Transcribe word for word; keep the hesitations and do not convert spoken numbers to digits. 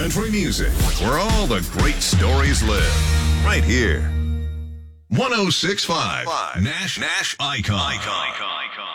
country music, where all the great stories live. Right here. one oh six point five Nash Nash Icon. Icon.